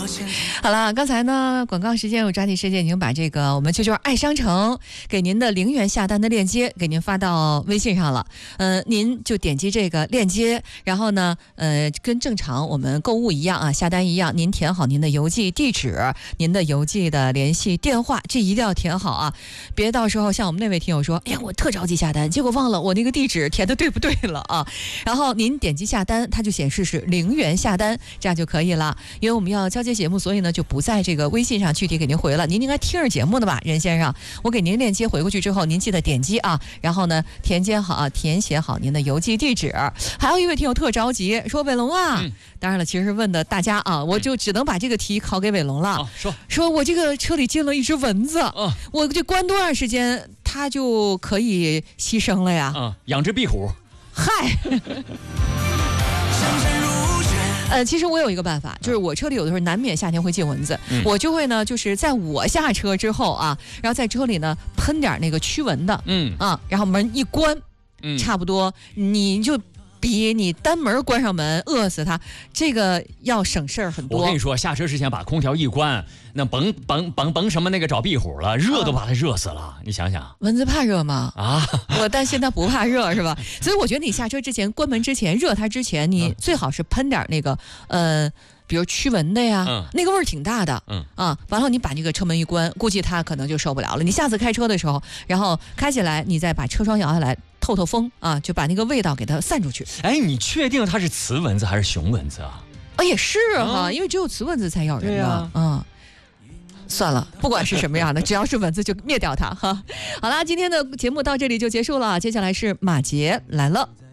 好了，刚才呢广告时间我抓紧时间已经把这个我们就是爱商城给您的0元下单的链接给您发到微信上了。您就点击这个链接，然后呢跟正常我们购物一样啊，下单一样，您填好您的邮寄地址、您的邮寄的联系电话，这一定要填好啊，别到时候像我们那位听友说，哎呀我特着急下单，结果忘了我那个地址填的对不对了啊。然后您点击下单，它就显示是0元下单，这样就可以了。因为我们要交接节目，所以呢就不在这个微信上具体给您回了。您应该听着节目的吧，任先生，我给您链接回过去之后，您记得点击啊，然后呢填写好您的邮寄地址。还有一位听友特着急说，伟龙啊，当然了，其实是问的大家啊，我就只能把这个题考给伟龙了。说我这个车里进了一只蚊子，我这关多长时间它就可以牺牲了呀？ 养只壁虎。 嗨。其实我有一个办法，就是我车里有的时候难免夏天会进蚊子，我就会呢，就是在我下车之后啊，然后在车里呢喷点那个驱蚊的，然后门一关，差不多你就比你单门关上门饿死它，这个要省事儿很多。 我跟你说，下车之前把空调一关，那甭什么那个找壁虎了，热都把它热死了。你想想， 蚊子怕热吗？我担心它不怕热是吧？所以我觉得你下车之前关门之前热它之前，你最好是喷点那个比如驱蚊的呀，那个味儿挺大的，完了你把那个车门一关，估计它可能就受不了了。你下次开车的时候，然后开起来，你再把车窗摇下来，透透风啊，就把那个味道给它散出去。 哎，你确定它是雌蚊子还是雄蚊子啊？ 也是哈，因为只有雌蚊子才咬人的。算了，不管是什么样的，只要是蚊子就灭掉它哈。好啦，今天的节目到这里就结束了，接下来是马杰来了。